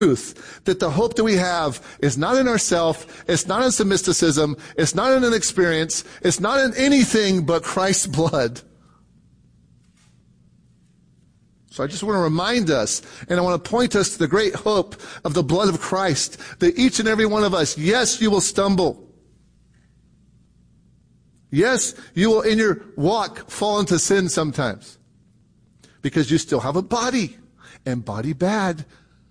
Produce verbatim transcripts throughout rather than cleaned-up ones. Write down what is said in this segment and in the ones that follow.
truth that the hope that we have is not in ourself, it's not in some mysticism, it's not in an experience, it's not in anything but Christ's blood. So I just want to remind us, and I want to point us to the great hope of the blood of Christ, that each and every one of us, yes, you will stumble. Yes, you will in your walk fall into sin sometimes. Because you still have a body, and body bad.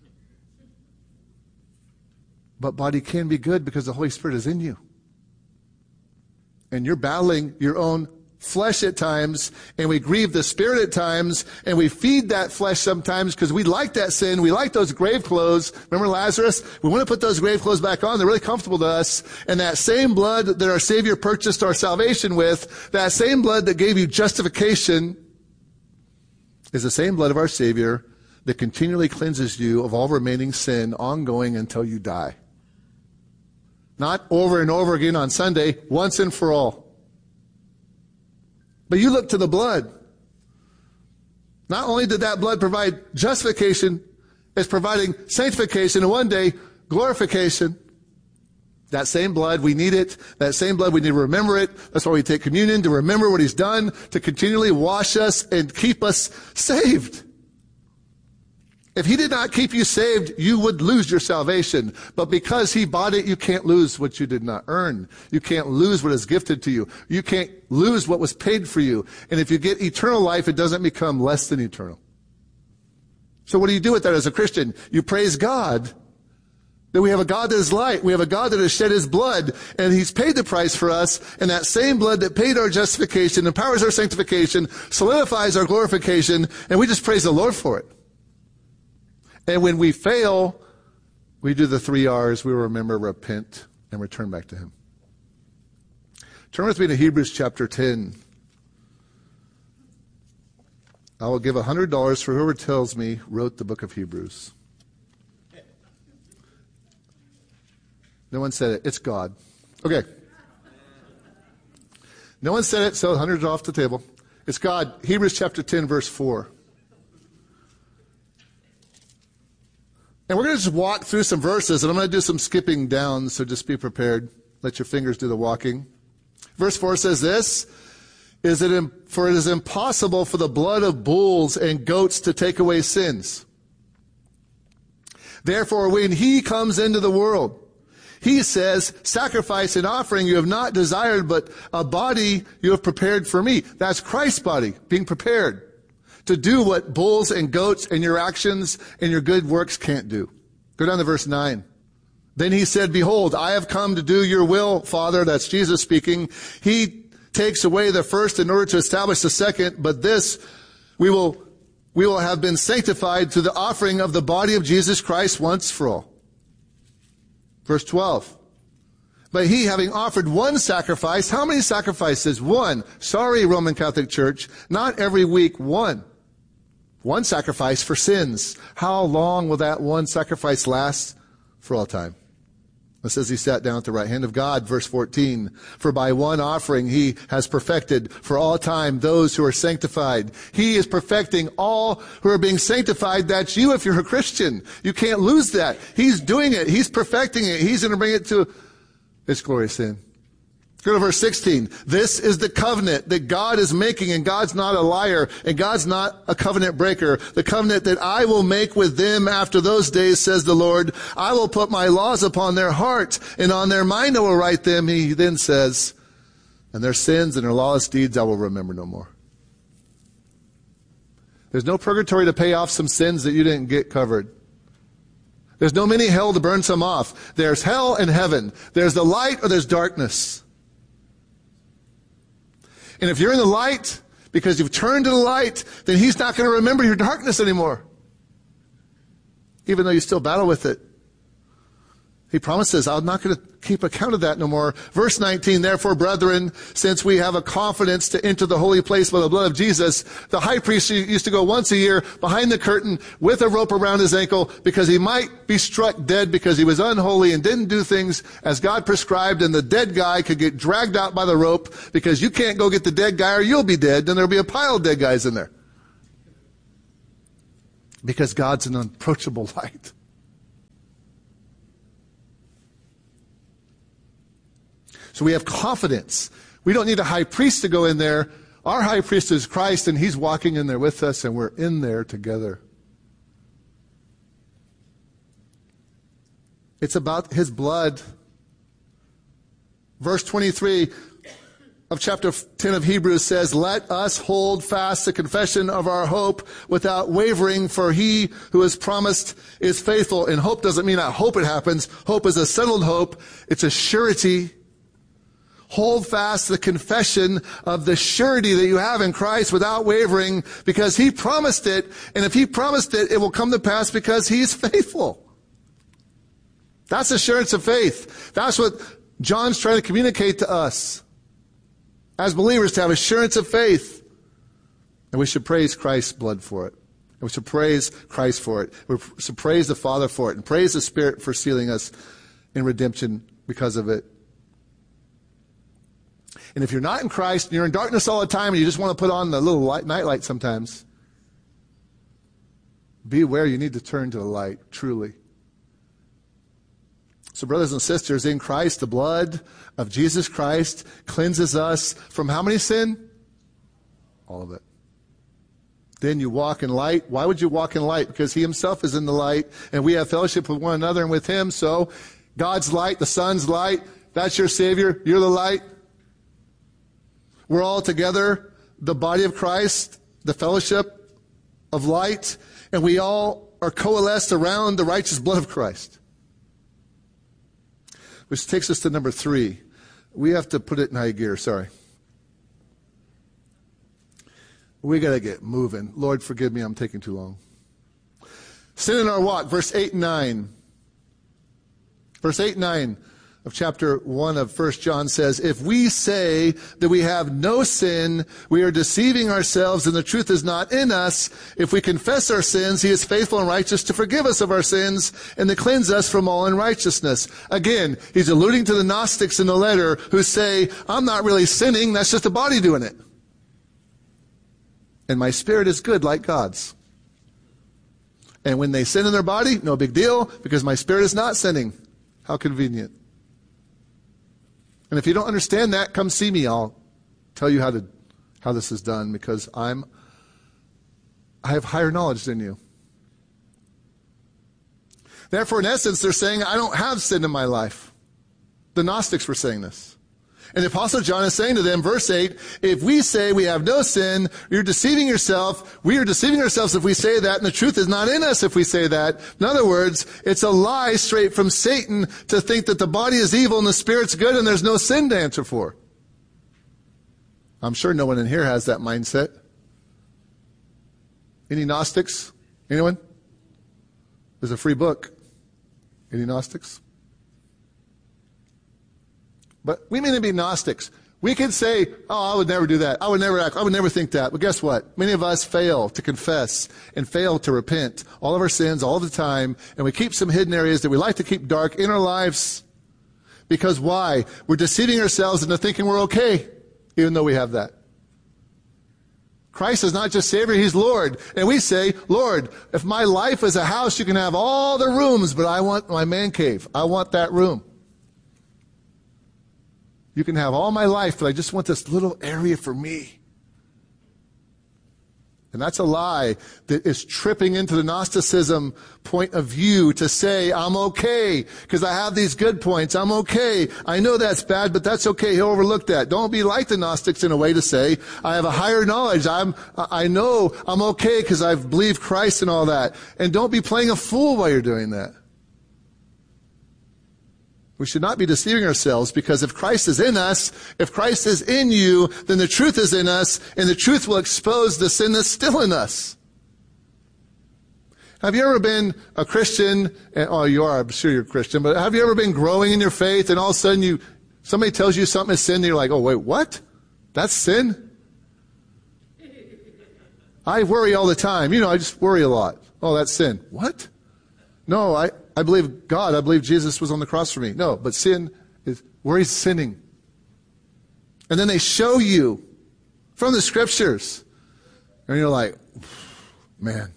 But body can be good because the Holy Spirit is in you. And you're battling your own flesh at times, and we grieve the Spirit at times, and we feed that flesh sometimes because we like that sin. We like those grave clothes. Remember Lazarus? We want to put those grave clothes back on. They're really comfortable to us. And that same blood that our Savior purchased our salvation with, that same blood that gave you justification, is the same blood of our Savior that continually cleanses you of all remaining sin, ongoing until you die. Not over and over again on Sunday, once and for all. But you look to the blood. Not only did that blood provide justification, it's providing sanctification, and one day, glorification. That same blood, we need it. That same blood, we need to remember it. That's why we take communion, to remember what He's done, to continually wash us and keep us saved. If He did not keep you saved, you would lose your salvation. But because He bought it, you can't lose what you did not earn. You can't lose what is gifted to you. You can't lose what was paid for you. And if you get eternal life, it doesn't become less than eternal. So what do you do with that as a Christian? You praise God that we have a God that is light. We have a God that has shed His blood, and He's paid the price for us. And that same blood that paid our justification, empowers our sanctification, solidifies our glorification, and we just praise the Lord for it. And when we fail, we do the three R's. We remember, repent, and return back to Him. Turn with me to Hebrews chapter ten. I will give one hundred dollars for whoever tells me wrote the book of Hebrews. No one said it. It's God. Okay. No one said it, so one hundred dollars off the table. It's God. Hebrews chapter ten, verse four. And we're going to just walk through some verses, and I'm going to do some skipping down, so just be prepared. Let your fingers do the walking. Verse four says this, is it im- for it is impossible for the blood of bulls and goats to take away sins. Therefore, when He comes into the world, He says, sacrifice and offering you have not desired, but a body you have prepared for me. That's Christ's body, being prepared to do what bulls and goats and your actions and your good works can't do. Go down to verse nine. Then He said, behold, I have come to do your will, Father. That's Jesus speaking. He takes away the first in order to establish the second, but this we will, we will have been sanctified through the offering of the body of Jesus Christ once for all. Verse twelve. But He, having offered one sacrifice, how many sacrifices? One. Sorry, Roman Catholic Church, not every week, one. One sacrifice for sins. How long will that one sacrifice last? For all time. It says He sat down at the right hand of God, verse fourteen. For by one offering He has perfected for all time those who are sanctified. He is perfecting all who are being sanctified. That's you if you're a Christian. You can't lose that. He's doing it. He's perfecting it. He's going to bring it to its glorious end. Go to verse sixteen. This is the covenant that God is making, and God's not a liar, and God's not a covenant breaker. The covenant that I will make with them after those days, says the Lord. I will put my laws upon their heart, and on their mind I will write them. He then says, and their sins and their lawless deeds I will remember no more. There's no purgatory to pay off some sins that you didn't get covered. There's no mini hell to burn some off. There's hell and heaven. There's the light or there's darkness. And if you're in the light, because you've turned to the light, then He's not going to remember your darkness anymore. Even though you still battle with it. He promises, I'm not going to keep account of that no more. Verse nineteen, therefore, brethren, since we have a confidence to enter the holy place by the blood of Jesus, the high priest used to go once a year behind the curtain with a rope around his ankle because he might be struck dead because he was unholy and didn't do things as God prescribed, and the dead guy could get dragged out by the rope because you can't go get the dead guy or you'll be dead, and there'll be a pile of dead guys in there. Because God's an unapproachable light. So we have confidence. We don't need a high priest to go in there. Our high priest is Christ, and he's walking in there with us, and we're in there together. It's about his blood. Verse twenty-three of chapter ten of Hebrews says, let us hold fast the confession of our hope without wavering, for he who has promised is faithful. And hope doesn't mean I hope it happens. Hope is a settled hope. It's a surety. Hold fast the confession of the surety that you have in Christ without wavering, because he promised it. And if he promised it, it will come to pass because he's faithful. That's assurance of faith. That's what John's trying to communicate to us as believers, to have assurance of faith. And we should praise Christ's blood for it. And we should praise Christ for it. We should praise the Father for it. And praise the Spirit for sealing us in redemption because of it. And if you're not in Christ, and you're in darkness all the time, and you just want to put on the little light, night light sometimes, be aware you need to turn to the light, truly. So brothers and sisters, in Christ, the blood of Jesus Christ cleanses us from how many sin? All of it. Then you walk in light. Why would you walk in light? Because he himself is in the light, and we have fellowship with one another and with him. So God's light, the Son's light, that's your Savior. You're the light. We're all together, the body of Christ, the fellowship of light, and we all are coalesced around the righteous blood of Christ. Which takes us to number three. We have to put it in high gear, sorry. We got to get moving. Lord, forgive me, I'm taking too long. Sin in our walk, verse eight and nine. Verse eight and nine of chapter one of First John says, if we say that we have no sin, we are deceiving ourselves and the truth is not in us. If we confess our sins, he is faithful and righteous to forgive us of our sins and to cleanse us from all unrighteousness. Again, he's alluding to the Gnostics in the letter who say, I'm not really sinning, that's just the body doing it. And my spirit is good like God's. And when they sin in their body, no big deal, because my spirit is not sinning. How convenient. And if you don't understand that, come see me. I'll tell you how to how this is done, because I'm I have higher knowledge than you. Therefore, in essence, they're saying, I don't have sin in my life. The Gnostics were saying this. And the Apostle John is saying to them, verse eight, if we say we have no sin, you're deceiving yourself. We are deceiving ourselves if we say that, and the truth is not in us if we say that. In other words, it's a lie straight from Satan to think that the body is evil and the spirit's good and there's no sin to answer for. I'm sure no one in here has that mindset. Any Gnostics? Anyone? There's a free book. Any Gnostics? But we may not be Gnostics. We can say, oh, I would never do that. I would never act. I would never think that. But guess what? Many of us fail to confess and fail to repent all of our sins all the time. And we keep some hidden areas that we like to keep dark in our lives. Because why? We're deceiving ourselves into thinking we're okay, even though we have that. Christ is not just Savior, he's Lord. And we say, Lord, if my life is a house, you can have all the rooms, but I want my man cave. I want that room. You can have all my life, but I just want this little area for me. And that's a lie that is tripping into the Gnosticism point of view to say, I'm okay, because I have these good points. I'm okay. I know that's bad, but that's okay. He'll overlook that. Don't be like the Gnostics in a way to say, I have a higher knowledge. I'm, I know I'm okay because I've believed Christ and all that. And don't be playing a fool while you're doing that. We should not be deceiving ourselves, because if Christ is in us, if Christ is in you, then the truth is in us, and the truth will expose the sin that's still in us. Have you ever been a Christian? And, oh, you are. I'm sure you're a Christian. But have you ever been growing in your faith, and all of a sudden you, somebody tells you something is sin, and you're like, oh, wait, what? That's sin? I worry all the time. You know, I just worry a lot. Oh, that's sin. What? No, I... I believe God. I believe Jesus was on the cross for me. No, but sin is where he's sinning. And then they show you from the scriptures. And you're like, man.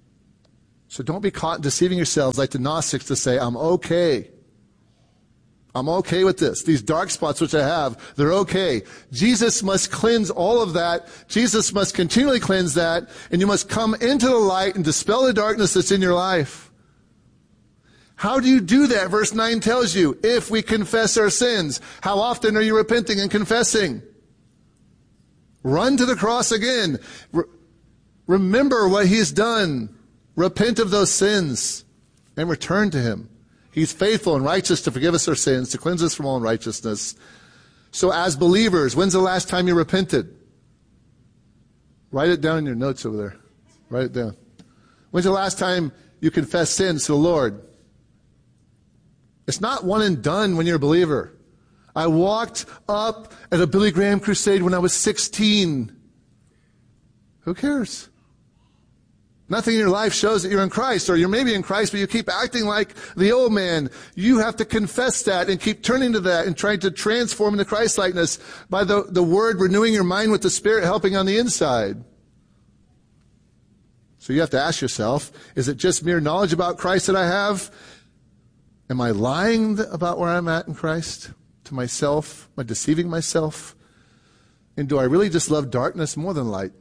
So don't be caught deceiving yourselves like the Gnostics to say, I'm okay. I'm okay with this. These dark spots which I have, they're okay. Jesus must cleanse all of that. Jesus must continually cleanse that. And you must come into the light and dispel the darkness that's in your life. How do you do that? Verse nine tells you, if we confess our sins. How often are you repenting and confessing? Run to the cross again. Re- remember what he's done. Repent of those sins and return to him. He's faithful and righteous to forgive us our sins, to cleanse us from all unrighteousness. So as believers, when's the last time you repented? Write it down in your notes over there. Write it down. When's the last time you confessed sins to the Lord? It's not one and done when you're a believer. I walked up at a Billy Graham crusade when I was sixteen. Who cares? Nothing in your life shows that you're in Christ, or you're maybe in Christ, but you keep acting like the old man. You have to confess that and keep turning to that and trying to transform into Christ-likeness by the, the Word, renewing your mind with the Spirit, helping on the inside. So you have to ask yourself, is it just mere knowledge about Christ that I have? Am I lying about where I'm at in Christ to myself? Am I deceiving myself? And do I really just love darkness more than light?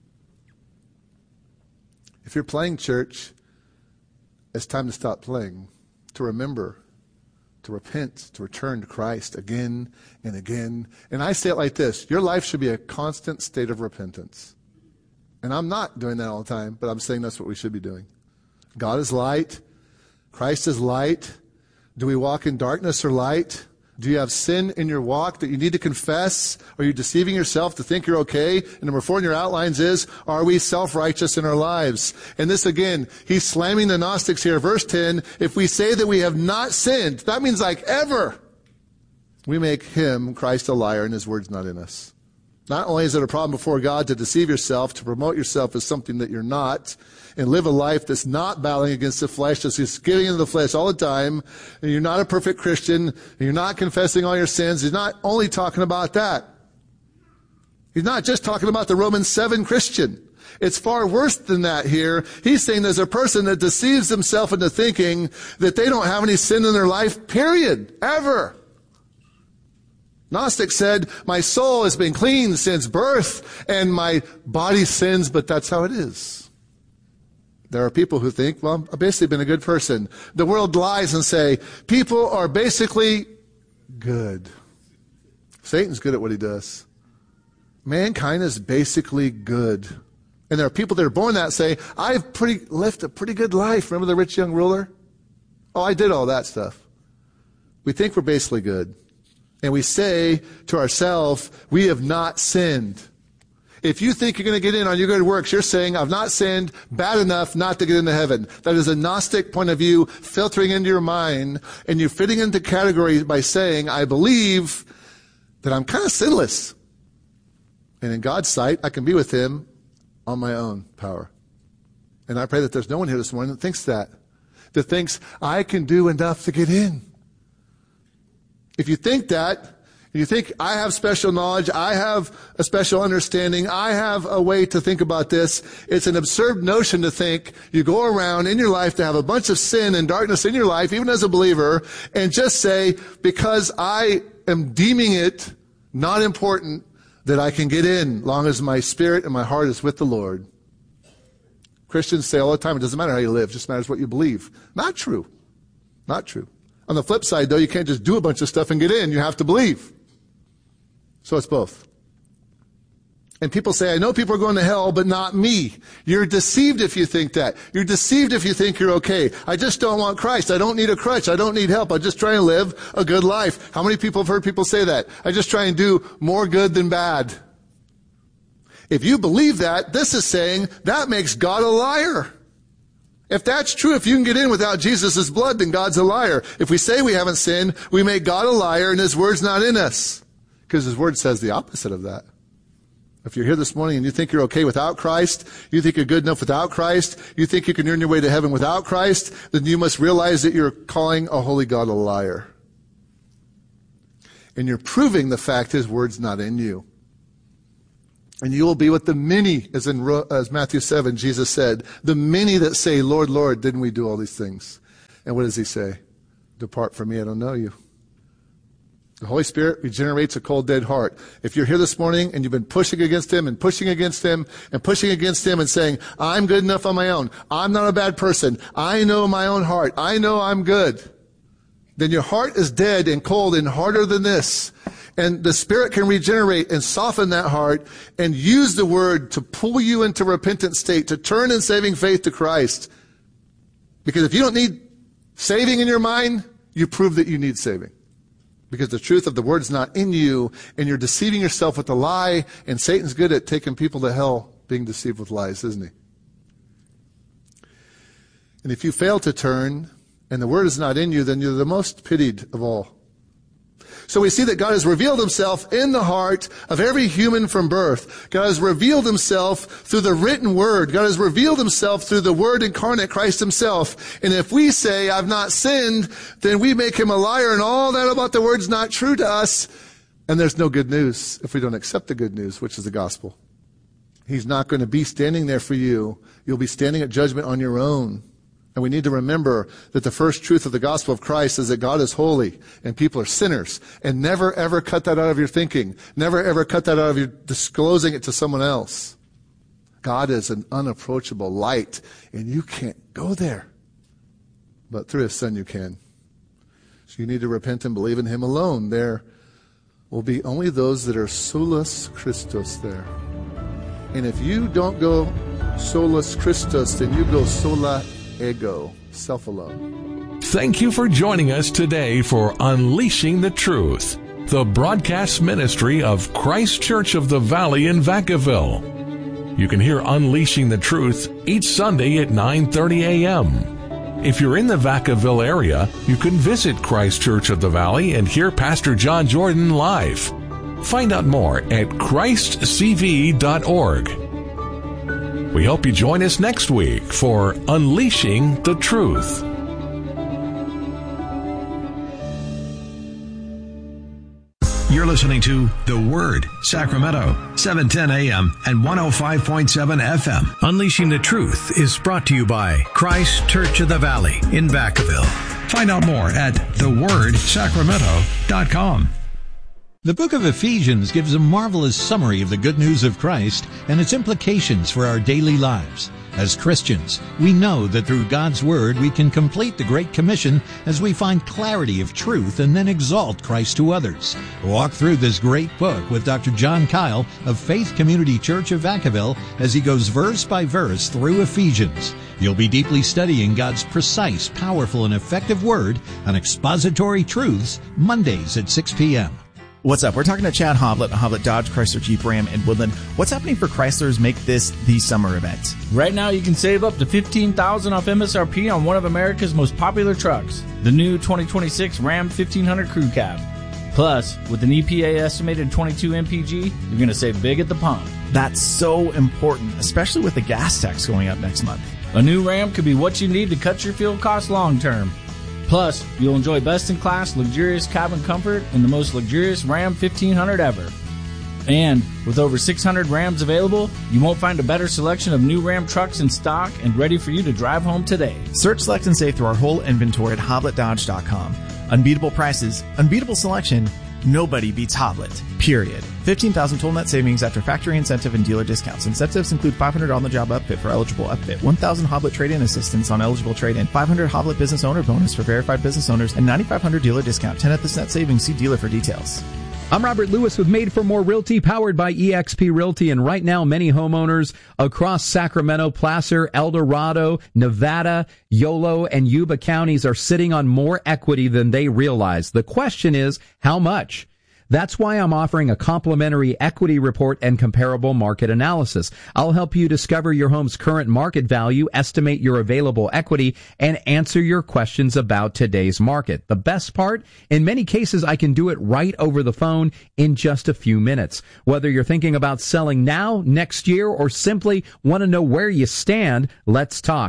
If you're playing church, it's time to stop playing, to remember, to repent, to return to Christ again and again. And I say it like this, your life should be a constant state of repentance. And I'm not doing that all the time, but I'm saying that's what we should be doing. God is light. Christ is light. Do we walk in darkness or light? Do you have sin in your walk that you need to confess? Are you deceiving yourself to think you're okay? And number four in your outlines is, are we self-righteous in our lives? And this again, he's slamming the Gnostics here. Verse ten, if we say that we have not sinned, that means like ever, we make him, Christ, a liar, and his word's not in us. Not only is it a problem before God to deceive yourself, to promote yourself as something that you're not, and live a life that's not battling against the flesh, that's just getting into the flesh all the time, and you're not a perfect Christian, and you're not confessing all your sins. He's not only talking about that. He's not just talking about the Romans seven Christian. It's far worse than that here. He's saying there's a person that deceives himself into thinking that they don't have any sin in their life, period, ever. Gnostic said, my soul has been clean since birth, and my body sins, but that's how it is. There are people who think, well, I've basically been a good person. The world lies and say, people are basically good. Satan's good at what he does. Mankind is basically good. And there are people that are born that say, I've pretty lived a pretty good life. Remember the rich young ruler? Oh, I did all that stuff. We think we're basically good. And we say to ourselves, we have not sinned. If you think you're going to get in on your good works, you're saying, I've not sinned bad enough not to get into heaven. That is a Gnostic point of view filtering into your mind, and you're fitting into categories by saying, I believe that I'm kind of sinless. And in God's sight, I can be with him on my own power. And I pray that there's no one here this morning that thinks that, that thinks I can do enough to get in. If you think that, you think, I have special knowledge, I have a special understanding, I have a way to think about this. It's an absurd notion to think you go around in your life to have a bunch of sin and darkness in your life, even as a believer, and just say, because I am deeming it not important, that I can get in, long as my spirit and my heart is with the Lord. Christians say all the time, it doesn't matter how you live, it just matters what you believe. Not true. Not true. On the flip side, though, you can't just do a bunch of stuff and get in. You have to believe. So it's both. And people say, I know people are going to hell, but not me. You're deceived if you think that. You're deceived if you think you're okay. I just don't want Christ. I don't need a crutch. I don't need help. I just try and live a good life. How many people have heard people say that? I just try and do more good than bad. If you believe that, this is saying that makes God a liar. If that's true, if you can get in without Jesus' blood, then God's a liar. If we say we haven't sinned, we make God a liar and his word's not in us. Because his word says the opposite of that. If you're here this morning and you think you're okay without Christ, you think you're good enough without Christ, you think you can earn your way to heaven without Christ, then you must realize that you're calling a holy God a liar. And you're proving the fact his word's not in you. And you will be with the many, as in as Matthew seven, Jesus said, the many that say, Lord, Lord, didn't we do all these things? And what does he say? Depart from me, I don't know you. The Holy Spirit regenerates a cold, dead heart. If you're here this morning and you've been pushing against Him and pushing against Him and pushing against Him and saying, I'm good enough on my own. I'm not a bad person. I know my own heart. I know I'm good. Then your heart is dead and cold and harder than this. And the Spirit can regenerate and soften that heart and use the Word to pull you into a repentant state, to turn in saving faith to Christ. Because if you don't need saving in your mind, you prove that you need saving. Because the truth of the Word is not in you, and you're deceiving yourself with a lie, and Satan's good at taking people to hell being deceived with lies, isn't he? And if you fail to turn, and the Word is not in you, then you're the most pitied of all. So we see that God has revealed Himself in the heart of every human from birth. God has revealed Himself through the written Word. God has revealed Himself through the Word incarnate, Christ Himself. And if we say, I've not sinned, then we make Him a liar, and all that about the Word's not true to us. And there's no good news if we don't accept the good news, which is the gospel. He's not going to be standing there for you. You'll be standing at judgment on your own. And we need to remember that the first truth of the gospel of Christ is that God is holy and people are sinners. And never, ever cut that out of your thinking. Never, ever cut that out of your disclosing it to someone else. God is an unapproachable light, and you can't go there. But through His Son you can. So you need to repent and believe in Him alone. There will be only those that are solus Christus there. And if you don't go solus Christus, then you go sola ego, self alone. Thank you for joining us today for Unleashing the Truth, the broadcast ministry of Christ Church of the Valley in Vacaville. You can hear Unleashing the Truth each Sunday at nine thirty a.m. If you're in the Vacaville area, you can visit Christ Church of the Valley and hear Pastor John Jordan live. Find out more at christ c v dot org. We hope you join us next week for Unleashing the Truth. You're listening to The Word, Sacramento, seven ten a.m. and one oh five point seven F M. Unleashing the Truth is brought to you by Christ Church of the Valley in Vacaville. Find out more at the word sacramento dot com. The book of Ephesians gives a marvelous summary of the good news of Christ and its implications for our daily lives. As Christians, we know that through God's Word we can complete the Great Commission as we find clarity of truth and then exalt Christ to others. Walk through this great book with Doctor John Kyle of Faith Community Church of Vacaville as he goes verse by verse through Ephesians. You'll be deeply studying God's precise, powerful, and effective Word on expository truths, Mondays at six p.m. What's up? We're talking to Chad Hoblet, Hoblet Dodge, Chrysler, Jeep, Ram, and Woodland. What's happening for Chryslers Make This the Summer event? Right now, you can save up to fifteen thousand dollars off M S R P on one of America's most popular trucks, the new twenty twenty-six Ram fifteen hundred Crew Cab. Plus, with an E P A estimated twenty-two M P G, you're going to save big at the pump. That's so important, especially with the gas tax going up next month. A new Ram could be what you need to cut your fuel costs long term. Plus, you'll enjoy best-in-class, luxurious cabin comfort in the most luxurious Ram fifteen hundred ever. And with over six hundred Rams available, you won't find a better selection of new Ram trucks in stock and ready for you to drive home today. Search, select, and save through our whole inventory at hoblet dodge dot com. Unbeatable prices, unbeatable selection. Nobody beats Hoblet, period. fifteen thousand total net savings after factory incentive and dealer discounts. Incentives include five hundred on-the-job upfit for eligible upfit, one thousand Hoblet trade-in assistance on eligible trade-in, five hundred Hoblet business owner bonus for verified business owners, and ninety-five hundred dealer discount. ten percent net savings. See dealer for details. I'm Robert Lewis with Made for More Realty, powered by E X P Realty. And right now, many homeowners across Sacramento, Placer, El Dorado, Nevada, Yolo, and Yuba counties are sitting on more equity than they realize. The question is, how much? That's why I'm offering a complimentary equity report and comparable market analysis. I'll help you discover your home's current market value, estimate your available equity, and answer your questions about today's market. The best part, in many cases, I can do it right over the phone in just a few minutes. Whether you're thinking about selling now, next year, or simply want to know where you stand, let's talk.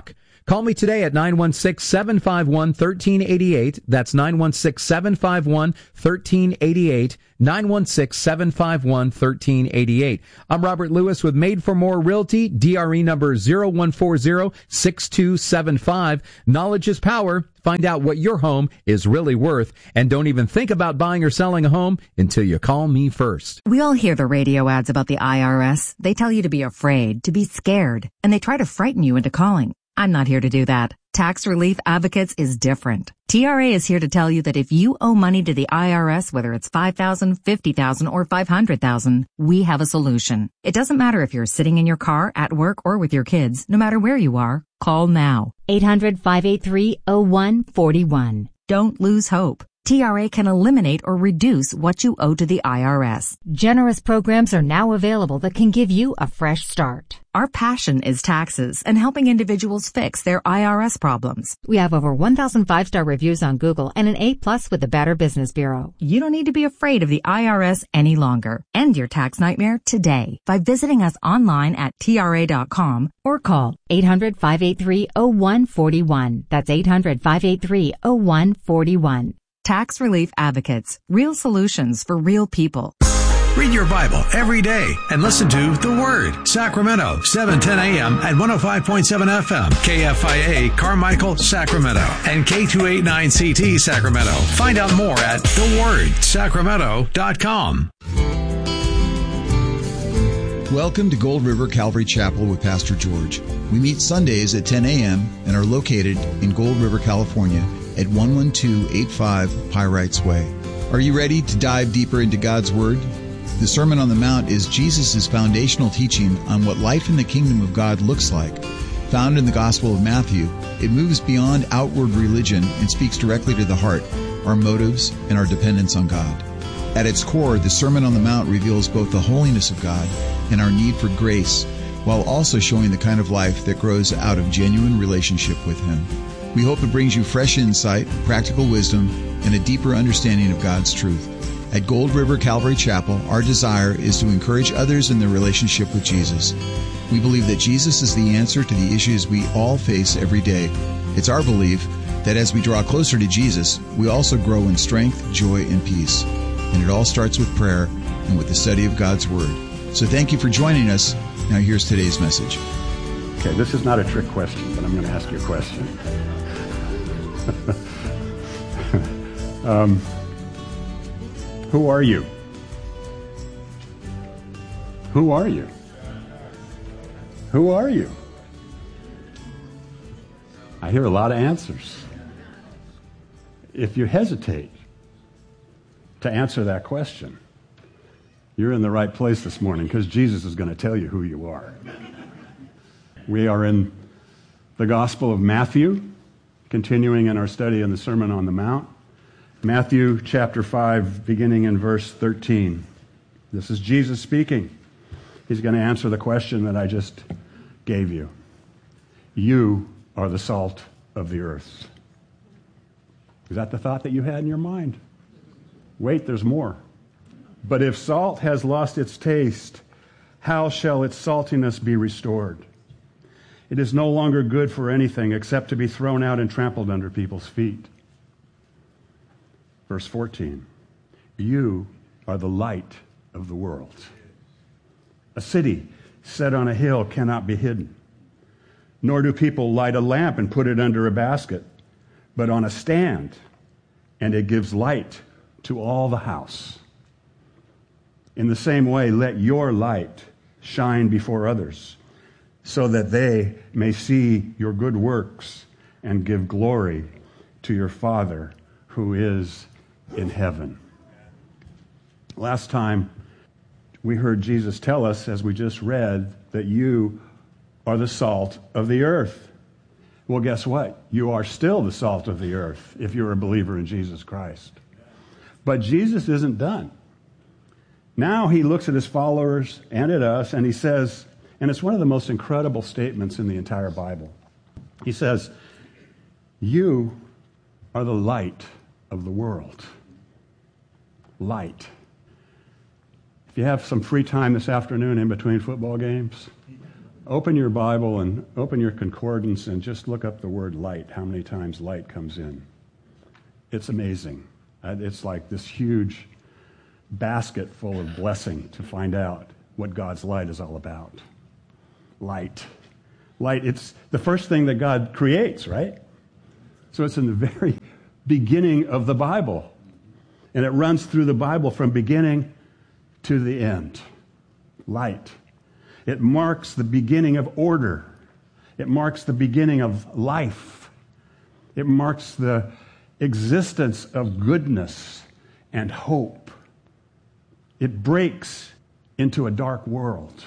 Call me today at nine one six, seven five one, one three eight eight. That's nine one six, seven five one, one three eight eight. nine one six, seven five one, one three eight eight. I'm Robert Lewis with Made for More Realty, D R E number zero one four zero, six two seven five. Knowledge is power. Find out what your home is really worth. And don't even think about buying or selling a home until you call me first. We all hear the radio ads about the I R S. They tell you to be afraid, to be scared, and they try to frighten you into calling. I'm not here to do that. Tax Relief Advocates is different. T R A is here to tell you that if you owe money to the I R S, whether it's five thousand dollars, fifty thousand dollars, or five hundred thousand dollars, we have a solution. It doesn't matter if you're sitting in your car, at work, or with your kids. No matter where you are, call now. eight hundred, five eight three, zero one four one. Don't lose hope. T R A can eliminate or reduce what you owe to the I R S. Generous programs are now available that can give you a fresh start. Our passion is taxes and helping individuals fix their I R S problems. We have over one thousand five-star reviews on Google and an A plus with the Better Business Bureau. You don't need to be afraid of the I R S any longer. End your tax nightmare today by visiting us online at T R A dot com or call eight hundred, five eight three, zero one four one. That's eight hundred, five eight three, zero one four one. Tax Relief Advocates. Real solutions for real people. Read your Bible every day and listen to The Word. Sacramento, seven ten a.m. at one oh five point seven F M. K F I A, Carmichael, Sacramento. And K two eighty-nine C T, Sacramento. Find out more at the word sacramento dot com. Welcome to Gold River Calvary Chapel with Pastor George. We meet Sundays at ten a.m. and are located in Gold River, California at one one two eight five Pyrites Way. Are you ready to dive deeper into God's Word? The Sermon on the Mount is Jesus' foundational teaching on what life in the kingdom of God looks like. Found in the Gospel of Matthew, it moves beyond outward religion and speaks directly to the heart, our motives, and our dependence on God. At its core, the Sermon on the Mount reveals both the holiness of God and our need for grace, while also showing the kind of life that grows out of genuine relationship with Him. We hope it brings you fresh insight, practical wisdom, and a deeper understanding of God's truth. At Gold River Calvary Chapel, our desire is to encourage others in their relationship with Jesus. We believe that Jesus is the answer to the issues we all face every day. It's our belief that as we draw closer to Jesus, we also grow in strength, joy, and peace. And it all starts with prayer and with the study of God's Word. So thank you for joining us. Now here's today's message. Okay, this is not a trick question, but I'm going to ask you a question. um, who are you? Who are you? Who are you? I hear a lot of answers. If you hesitate to answer that question, you're in the right place this morning, because Jesus is going to tell you who you are. We are in the Gospel of Matthew, continuing in our study in the Sermon on the Mount. Matthew chapter five, beginning in verse thirteen. This is Jesus speaking. He's going to answer the question that I just gave you. You are the salt of the earth. Is that the thought that you had in your mind? Wait, there's more. But if salt has lost its taste, how shall its saltiness be restored? It is no longer good for anything except to be thrown out and trampled under people's feet. Verse fourteen. You are the light of the world. A city set on a hill cannot be hidden. Nor do people light a lamp and put it under a basket, but on a stand, and it gives light to all the house. In the same way, let your light shine before others, so that they may see your good works and give glory to your Father who is in heaven. Last time, we heard Jesus tell us, as we just read, that you are the salt of the earth. Well, guess what? You are still the salt of the earth if you're a believer in Jesus Christ. But Jesus isn't done. Now he looks at his followers and at us, and he says, and it's one of the most incredible statements in the entire Bible. He says, you are the light of the world. Light. If you have some free time this afternoon in between football games, Open your Bible and open your concordance and just look up the word light, how many times light comes in. It's amazing. It's like this huge basket full of blessing to find out what God's light is all about. Light. Light, it's the first thing that God creates, right? So it's in the very beginning of the Bible. And it runs through the Bible from beginning to the end. Light. It marks the beginning of order. It marks the beginning of life. It marks the existence of goodness and hope. It breaks into a dark world.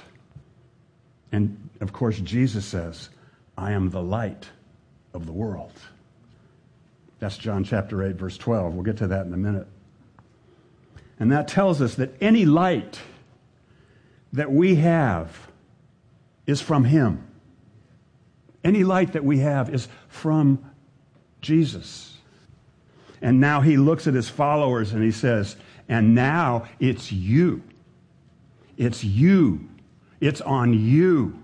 And, of course, Jesus says, I am the light of the world. That's John chapter eight, verse twelve. We'll get to that in a minute. And that tells us that any light that we have is from Him. Any light that we have is from Jesus. And now He looks at His followers and He says, and now it's you. It's you. It's on you.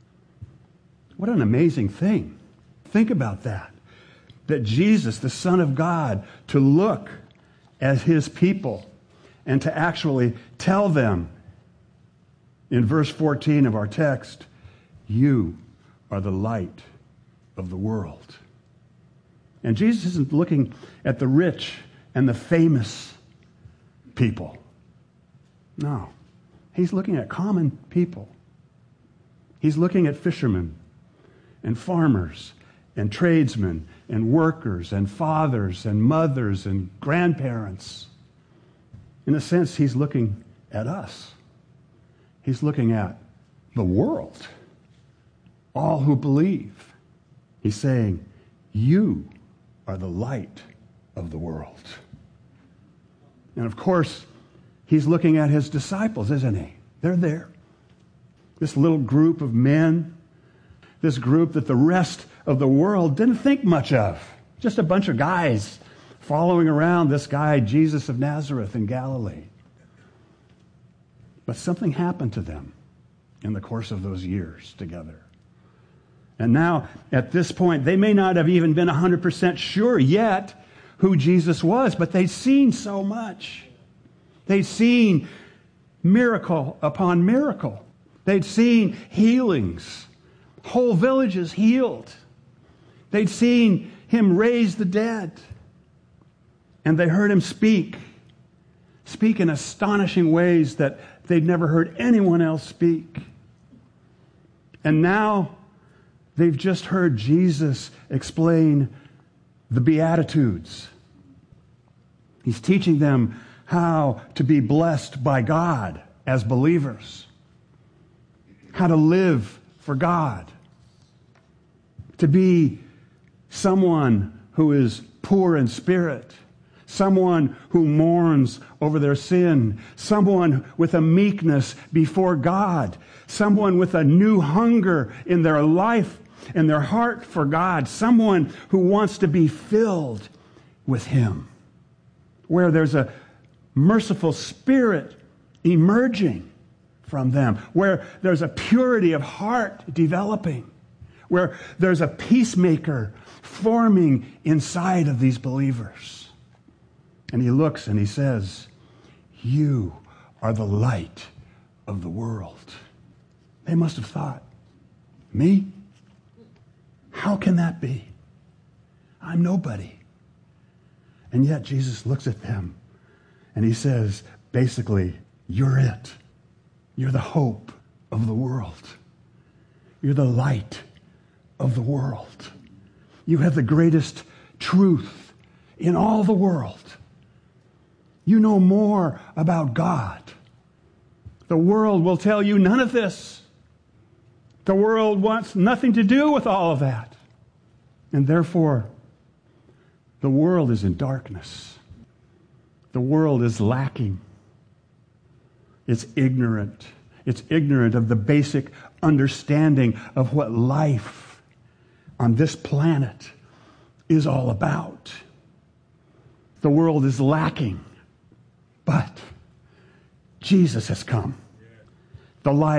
What an amazing thing. Think about that. That Jesus, the Son of God, to look at His people and to actually tell them in verse fourteen of our text, you are the light of the world. And Jesus isn't looking at the rich and the famous people. No. He's looking at common people. He's looking at fishermen and farmers and tradesmen and workers and fathers and mothers and grandparents. In a sense, He's looking at us. He's looking at the world. All who believe. He's saying, you are the light of the world. And of course, He's looking at His disciples, isn't He? They're there. This little group of men, this group that the rest of the world didn't think much of. Just a bunch of guys following around this guy, Jesus of Nazareth in Galilee. But something happened to them in the course of those years together. And now, at this point, they may not have even been one hundred percent sure yet who Jesus was, but they'd seen so much. They'd seen miracle upon miracle. They'd seen healings, whole villages healed. They'd seen Him raise the dead. And they heard Him speak, speak in astonishing ways that they'd never heard anyone else speak. And now they've just heard Jesus explain the Beatitudes. He's teaching them how to be blessed by God as believers, how to live for God, to be someone who is poor in spirit, someone who mourns over their sin, someone with a meekness before God, someone with a new hunger in their life and their heart for God, someone who wants to be filled with Him, where there's a merciful spirit emerging from them, where there's a purity of heart developing, where there's a peacemaker forming inside of these believers. And He looks and He says, you are the light of the world. They must have thought, me? How can that be? I'm nobody. And yet Jesus looks at them and He says, basically, you're it. You're the hope of the world. You're the light of the world. You have the greatest truth in all the world. You know more about God. The world will tell you none of this. The world wants nothing to do with all of that. And therefore, the world is in darkness. The world is lacking. It's ignorant. It's ignorant of the basic understanding of what life on this planet is all about. The world is lacking. But Jesus has come, the light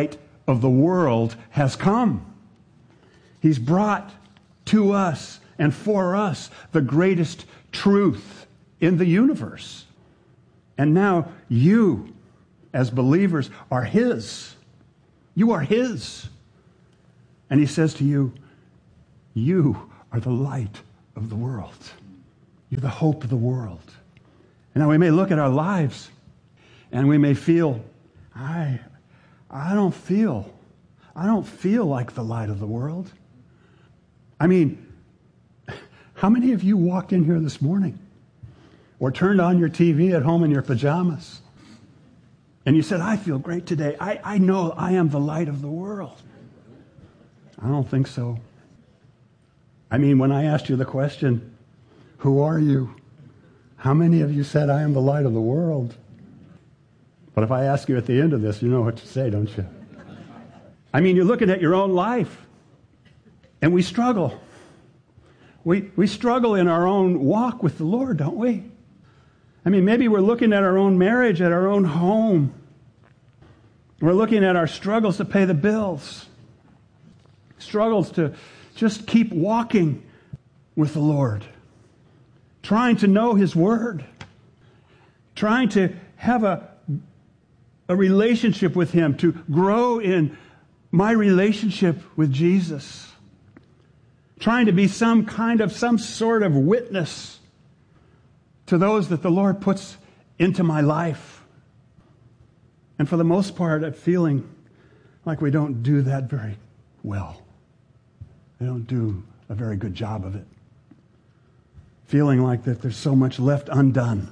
of the world has come. He's brought to us and for us the greatest truth in the universe. And now you, as believers, are His. You are His. And He says to you, you are the light of the world. You're the hope of the world. And now we may look at our lives and we may feel, I, I don't feel, I don't feel like the light of the world. I mean, how many of you walked in here this morning or turned on your T V at home in your pajamas and you said, I feel great today. I, I know I am the light of the world. I don't think so. I mean, when I asked you the question, who are you? How many of you said, I am the light of the world? But if I ask you at the end of this, you know what to say, don't you? I mean, you're looking at your own life, and we struggle. We, we struggle in our own walk with the Lord, don't we? I mean, maybe we're looking at our own marriage, at our own home. We're looking at our struggles to pay the bills. Struggles to just keep walking with the Lord. Trying to know His Word. Trying to have a, a relationship with Him. To grow in my relationship with Jesus. Trying to be some kind of, some sort of witness to those that the Lord puts into my life. And for the most part, I'm feeling like we don't do that very well. We don't do a very good job of it. Feeling like that there's so much left undone.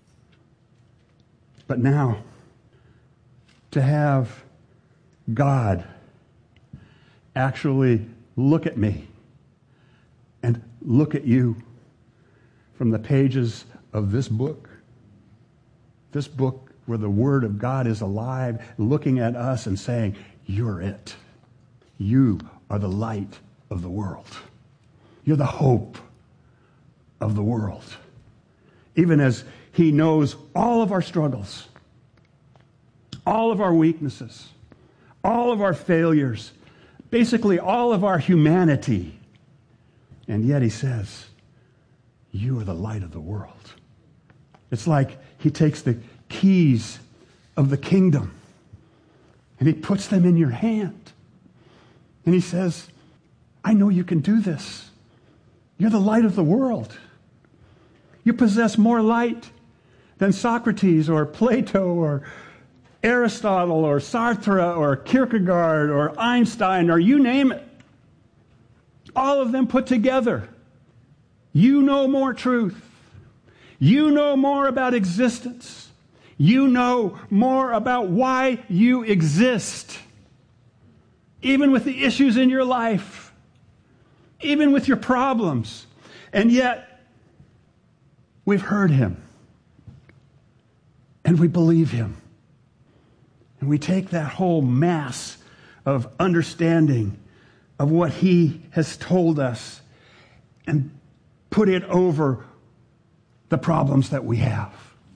But now, to have God actually look at me and look at you from the pages of this book, this book where the Word of God is alive, looking at us and saying, you're it. You are the light of the world. You're the hope of the world. Even as He knows all of our struggles, all of our weaknesses, all of our failures, basically all of our humanity. And yet He says, you are the light of the world. It's like He takes the keys of the kingdom and He puts them in your hand. And He says, I know you can do this. You're the light of the world. You possess more light than Socrates or Plato or Aristotle or Sartre or Kierkegaard or Einstein or you name it. All of them put together. You know more truth. You know more about existence. You know more about why you exist. Even with the issues in your life. Even with your problems. And yet, we've heard Him. And we believe Him. And we take that whole mass of understanding of what He has told us and put it over the problems that we have.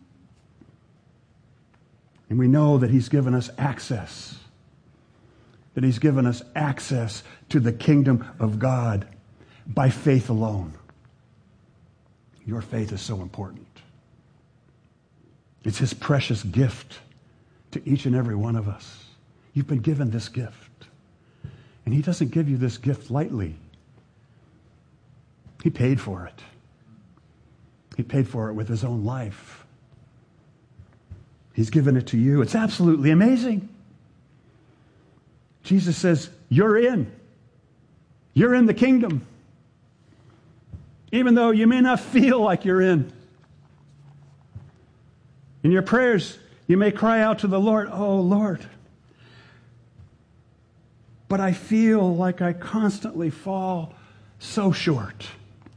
And we know that He's given us access. That He's given us access to the kingdom of God by faith alone. Your faith is so important. It's His precious gift to each and every one of us. You've been given this gift. And He doesn't give you this gift lightly. He paid for it. He paid for it with His own life. He's given it to you. It's absolutely amazing. Jesus says, you're in. You're in the kingdom. Even though you may not feel like you're in. In your prayers, you may cry out to the Lord, oh Lord, but I feel like I constantly fall so short.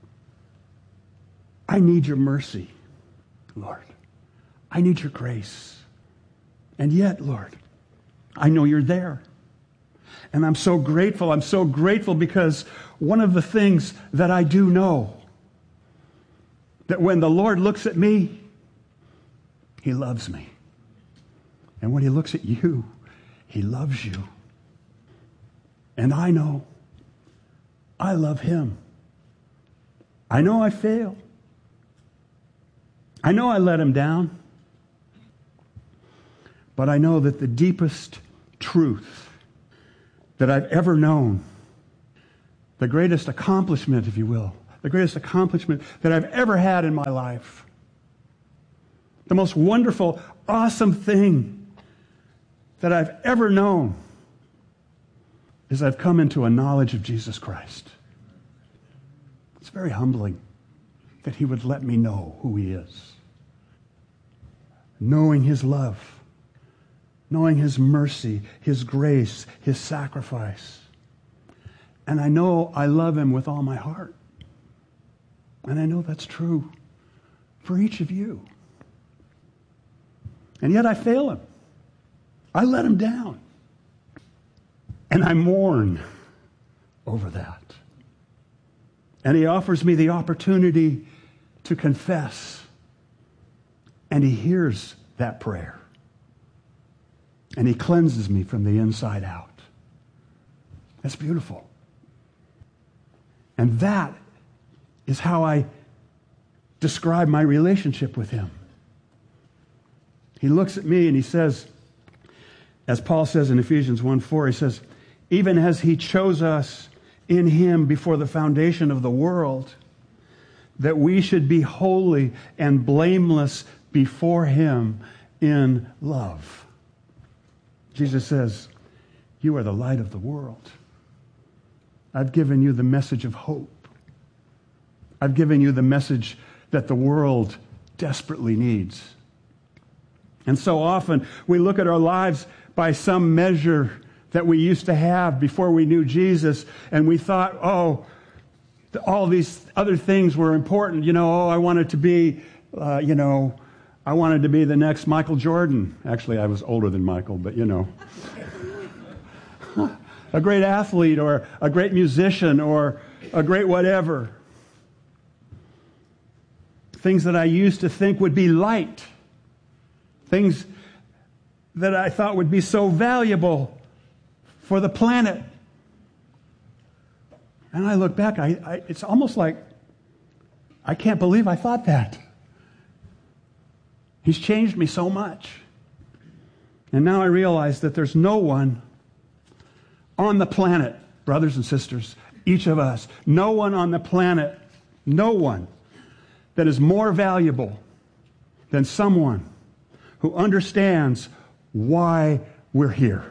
I need your mercy, Lord. I need your grace. And yet, Lord, I know you're there. And I'm so grateful. I'm so grateful because one of the things that I do know, that when the Lord looks at me, He loves me. And when He looks at you, He loves you. And I know I love him. I know I fail. I know I let him down. But I know that the deepest truth that I've ever known, the greatest accomplishment, if you will, the greatest accomplishment that I've ever had in my life, the most wonderful, awesome thing that I've ever known is I've come into a knowledge of Jesus Christ. It's very humbling that he would let me know who he is. Knowing his love, knowing his mercy, his grace, his sacrifice. And I know I love him with all my heart. And I know that's true for each of you. And yet I fail him. I let him down. And I mourn over that. And he offers me the opportunity to confess. And he hears that prayer. And he cleanses me from the inside out. That's beautiful. And that is how I describe my relationship with him. He looks at me and he says, as Paul says in Ephesians one four, he says, even as he chose us in him before the foundation of the world, that we should be holy and blameless before him in love. Jesus says, you are the light of the world. I've given you the message of hope. I've given you the message that the world desperately needs. And so often we look at our lives by some measure that we used to have before we knew Jesus, and we thought, oh, all these other things were important. You know, oh, I wanted to be, uh, you know, I wanted to be the next Michael Jordan. Actually, I was older than Michael, but you know. A great athlete or a great musician or a great whatever. Things that I used to think would be light. Things that I thought would be so valuable for the planet. And I look back, I, I, it's almost like I can't believe I thought that. He's changed me so much. And now I realize that there's no one on the planet, brothers and sisters, each of us, no one on the planet, no one that is more valuable than someone who understands why we're here.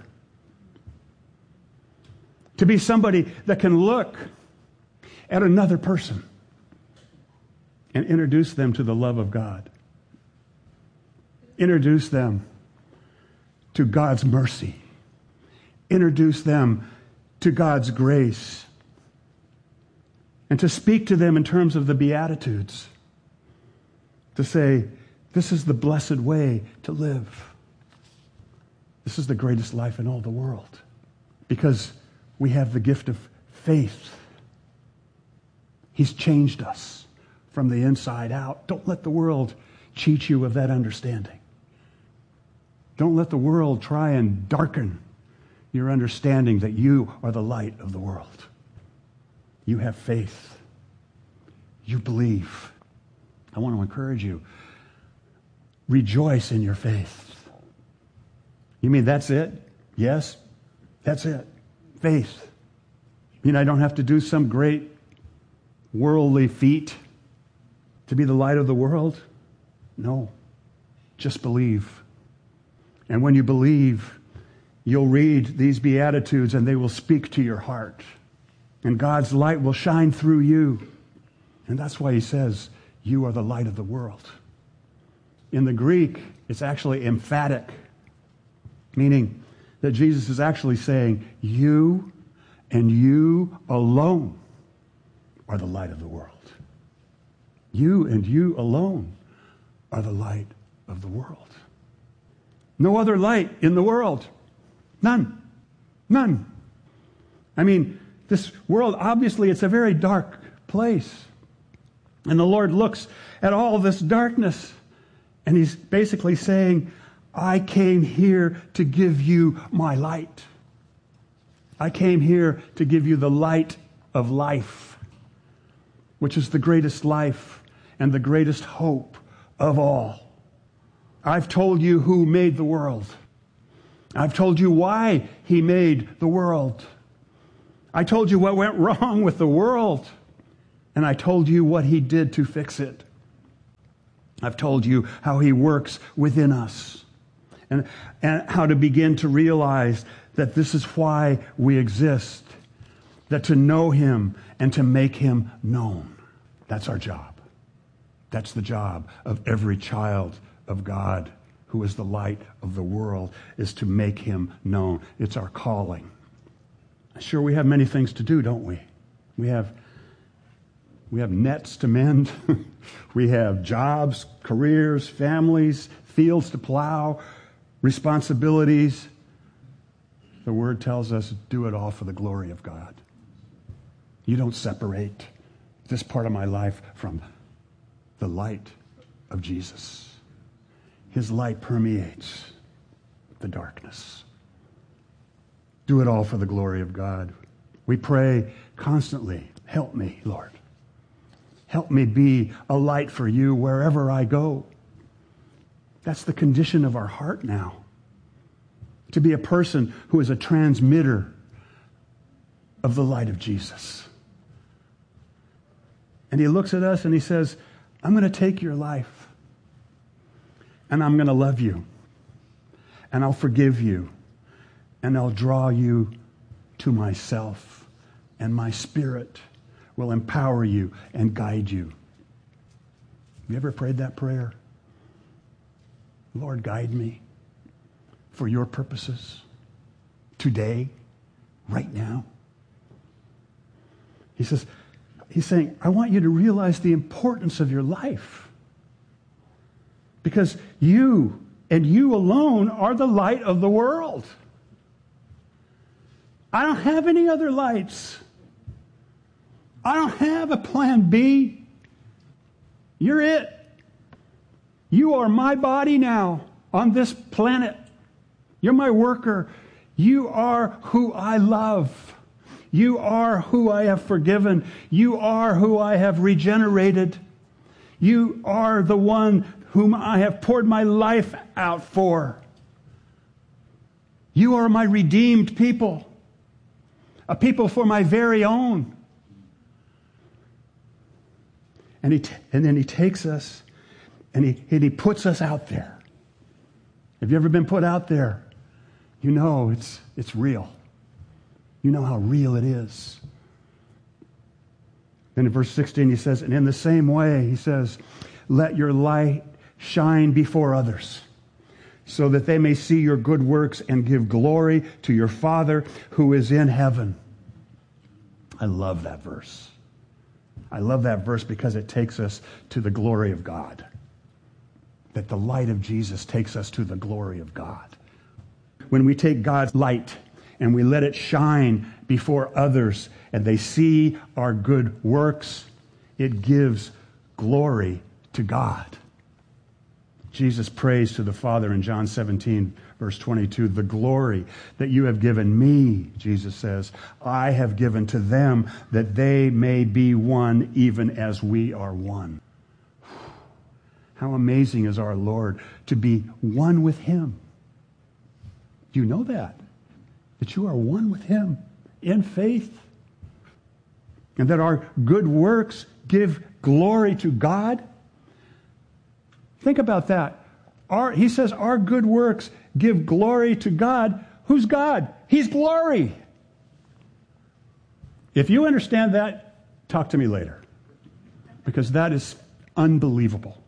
To be somebody that can look at another person and introduce them to the love of God. Introduce them to God's mercy. Introduce them to God's grace. And to speak to them in terms of the Beatitudes. To say, this is the blessed way to live. This is the greatest life in all the world. Because we have the gift of faith. He's changed us from the inside out. Don't let the world cheat you of that understanding. Don't let the world try and darken your understanding that you are the light of the world. You have faith. You believe. I want to encourage you. Rejoice in your faith. You mean that's it? Yes, that's it. Faith. You mean I don't have to do some great worldly feat to be the light of the world? No. Just believe. And when you believe, you'll read these Beatitudes and they will speak to your heart. And God's light will shine through you. And that's why he says, you are the light of the world. In the Greek, it's actually emphatic, meaning that Jesus is actually saying, you and you alone are the light of the world. You and you alone are the light of the world. No other light in the world. None. None. I mean, this world, obviously, it's a very dark place. And the Lord looks at all this darkness, and he's basically saying, I came here to give you my light. I came here to give you the light of life, which is the greatest life and the greatest hope of all. I've told you who made the world. I've told you why he made the world. I told you what went wrong with the world, and I told you what he did to fix it. I've told you how he works within us, and, and how to begin to realize that this is why we exist, that to know him and to make him known. That's our job. That's the job of every child of God who is the light of the world, is to make him known. It's our calling. Sure, we have many things to do, don't we? We have we have nets to mend. We have jobs, careers, families, fields to plow, responsibilities. The Word tells us, do it all for the glory of God. You don't separate this part of my life from the light of Jesus. His light permeates the darkness. Do it all for the glory of God. We pray constantly, help me, Lord. Help me be a light for you wherever I go. That's the condition of our heart now. To be a person who is a transmitter of the light of Jesus. And he looks at us and he says, I'm going to take your life and I'm going to love you and I'll forgive you and I'll draw you to myself, and my Spirit will empower you and guide you. Have you ever prayed that prayer? Lord, guide me for your purposes today, right now. He says, he's saying, I want you to realize the importance of your life, because you and you alone are the light of the world. I don't have any other lights. I don't have a plan B. You're it. You are my body now on this planet. You're my worker. You are who I love. You are who I have forgiven. You are who I have regenerated. You are the one whom I have poured my life out for. You are my redeemed people, a people for my very own. And he, t- and then he takes us and he, and he puts us out there. Have you ever been put out there? You know it's, it's real. You know how real it is. Then in verse sixteen he says, and in the same way, he says, let your light shine before others, so that they may see your good works and give glory to your Father who is in heaven. I love that verse. I love that verse because it takes us to the glory of God. That the light of Jesus takes us to the glory of God. When we take God's light and we let it shine before others and they see our good works, it gives glory to God. Jesus prays to the Father in John seventeen, verse twenty-two, the glory that you have given me, Jesus says, I have given to them that they may be one even as we are one. How amazing is our Lord to be one with him. Do you know that? That you are one with him in faith? And that our good works give glory to God? Think about that. Our, he says our good works give glory to God. Who's God? He's glory. If you understand that, talk to me later. Because that is unbelievable.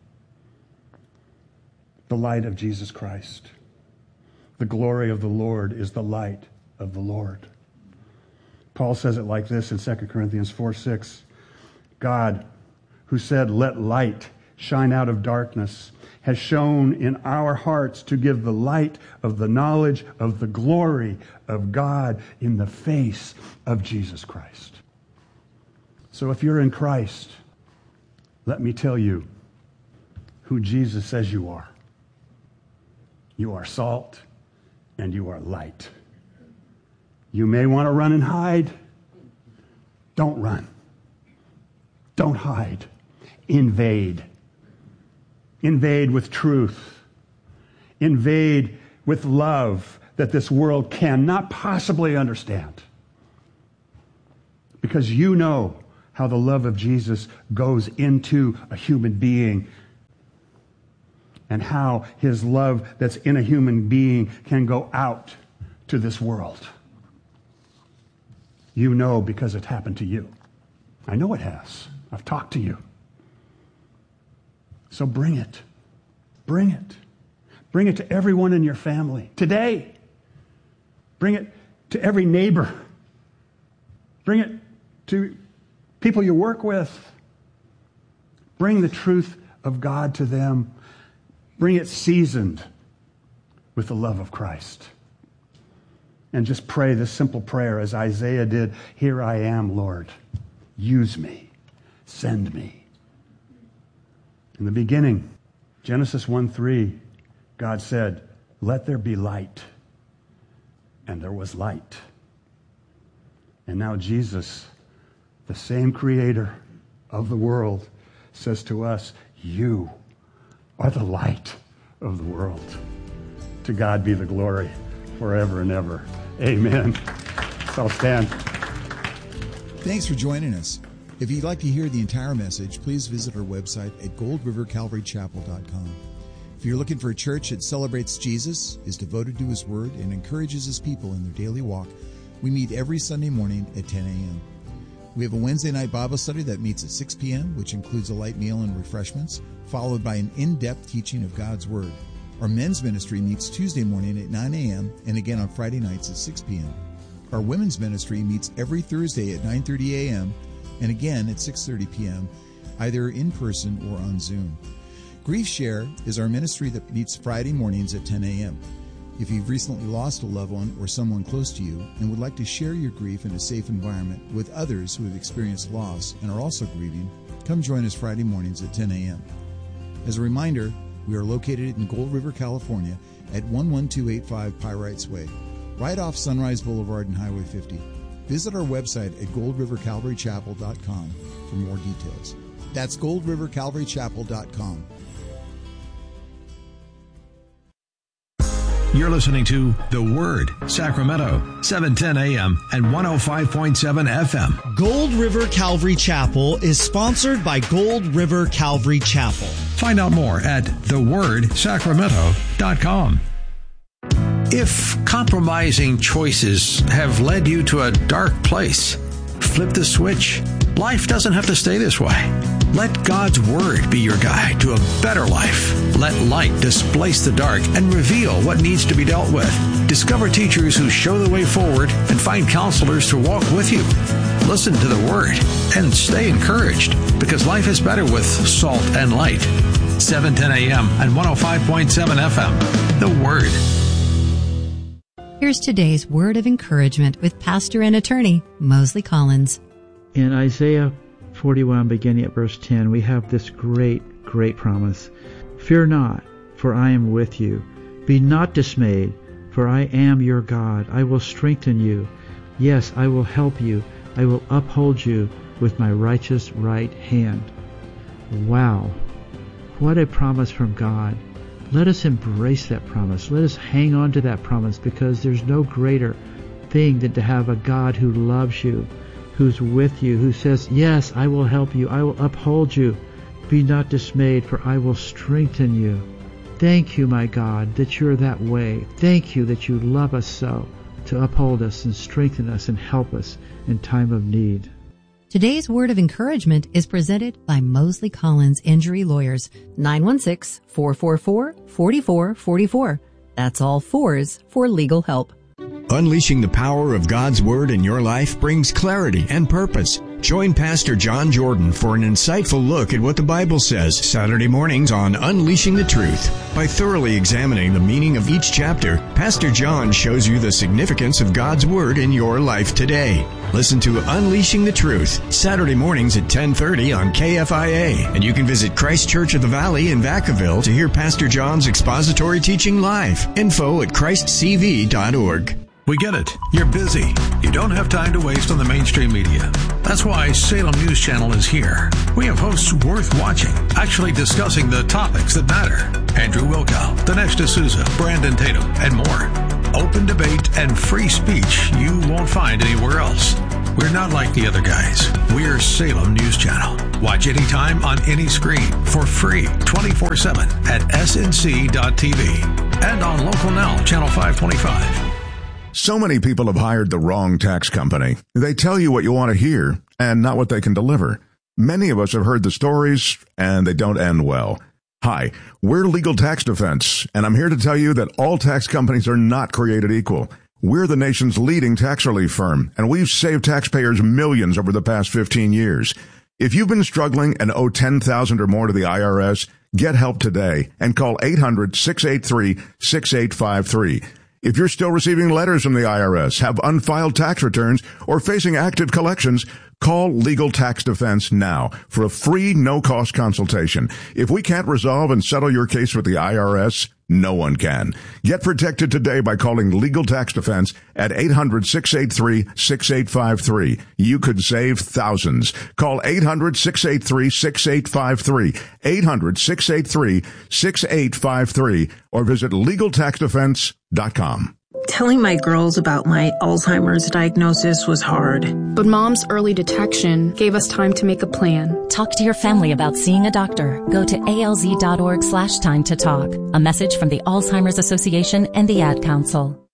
The light of Jesus Christ. The glory of the Lord is the light of the Lord. Paul says it like this in Second Corinthians four six. God, who said, let light shine out of darkness, has shone in our hearts to give the light of the knowledge of the glory of God in the face of Jesus Christ. So if you're in Christ, let me tell you who Jesus says you are. You are salt and you are light. You may want to run and hide. Don't run. Don't hide. Invade. Invade with truth. Invade with love that this world cannot possibly understand. Because you know how the love of Jesus goes into a human being and how his love that's in a human being can go out to this world. You know because it happened to you. I know it has. I've talked to you. So bring it. Bring it. Bring it to everyone in your family today. Bring it to every neighbor. Bring it to people you work with. Bring the truth of God to them. Bring it seasoned with the love of Christ. And just pray this simple prayer as Isaiah did. Here I am, Lord. Use me. Send me. In the beginning, Genesis one three, God said, let there be light. And there was light. And now Jesus, the same creator of the world, says to us, you are the light of the world. To God be the glory forever and ever. Amen. So I'll stand. Thanks for joining us. If you'd like to hear the entire message, please visit our website at gold river calvary chapel dot com. If you're looking for a church that celebrates Jesus, is devoted to his word, and encourages his people in their daily walk, we meet every Sunday morning at ten a.m. We have a Wednesday night Bible study that meets at six p.m., which includes a light meal and refreshments, followed by an in-depth teaching of God's word. Our men's ministry meets Tuesday morning at nine a.m. and again on Friday nights at six p.m. Our women's ministry meets every Thursday at nine thirty a.m. and again at six thirty p.m., either in person or on Zoom. Grief Share is our ministry that meets Friday mornings at ten a.m. If you've recently lost a loved one or someone close to you and would like to share your grief in a safe environment with others who have experienced loss and are also grieving, come join us Friday mornings at ten a.m. As a reminder, we are located in Gold River, California at one one two eight five Pyrites Way, right off Sunrise Boulevard and Highway fifty. Visit our website at gold river calvary chapel dot com for more details. That's gold river calvary chapel dot com. You're listening to The Word, Sacramento, seven ten a.m. and one oh five point seven F M. Gold River Calvary Chapel is sponsored by Gold River Calvary Chapel. Find out more at the word sacramento dot com. If compromising choices have led you to a dark place, flip the switch. Life doesn't have to stay this way. Let God's Word be your guide to a better life. Let light displace the dark and reveal what needs to be dealt with. Discover teachers who show the way forward and find counselors to walk with you. Listen to the Word and stay encouraged, because life is better with salt and light. seven ten a.m. and one oh five point seven F M. The Word. Here's today's word of encouragement with pastor and attorney Mosley Collins. In Isaiah forty-one, beginning at verse ten, we have this great, great promise. Fear not, for I am with you. Be not dismayed, for I am your God. I will strengthen you. Yes, I will help you. I will uphold you with my righteous right hand. Wow. What a promise from God. Let us embrace that promise. Let us hang on to that promise, because there's no greater thing than to have a God who loves you, who's with you, who says, yes, I will help you. I will uphold you. Be not dismayed, for I will strengthen you. Thank you, my God, that you're that way. Thank you that you love us so, to uphold us and strengthen us and help us in time of need. Today's word of encouragement is presented by Mosley Collins Injury Lawyers, nine one six, four four four, four four four four. That's all fours for legal help. Unleashing the power of God's Word in your life brings clarity and purpose. Join Pastor John Jordan for an insightful look at what the Bible says Saturday mornings on Unleashing the Truth. By thoroughly examining the meaning of each chapter, Pastor John shows you the significance of God's Word in your life today. Listen to Unleashing the Truth, Saturday mornings at ten thirty on K F I A. And you can visit Christ Church of the Valley in Vacaville to hear Pastor John's expository teaching live. Info at christ c v dot org. We get it. You're busy. You don't have time to waste on the mainstream media. That's why Salem News Channel is here. We have hosts worth watching, actually discussing the topics that matter. Andrew Wilkow, Dinesh D'Souza, Brandon Tatum, and more. Open debate and free speech you won't find anywhere else. We're not like the other guys. We're Salem News Channel. Watch anytime on any screen for free twenty-four seven at S N C dot T V and on Local Now, Channel five twenty-five. So many people have hired the wrong tax company. They tell you what you want to hear and not what they can deliver. Many of us have heard the stories, and they don't end well. Hi, we're Legal Tax Defense, and I'm here to tell you that all tax companies are not created equal. We're the nation's leading tax relief firm, and we've saved taxpayers millions over the past fifteen years. If you've been struggling and owe ten thousand dollars or more to the I R S, get help today and call eight hundred, six eight three, six eight five three. If you're still receiving letters from the I R S, have unfiled tax returns, or facing active collections, call Legal Tax Defense now for a free, no-cost consultation. If we can't resolve and settle your case with the I R S, no one can. Get protected today by calling Legal Tax Defense at eight hundred, six eight three, six eight five three. You could save thousands. Call eight hundred, six eight three, six eight five three, eight hundred, six eight three, six eight five three, or visit legal tax defense dot com. Telling my girls about my Alzheimer's diagnosis was hard. But Mom's early detection gave us time to make a plan. Talk to your family about seeing a doctor. Go to A L Z dot org slash time to talk. A message from the Alzheimer's Association and the Ad Council.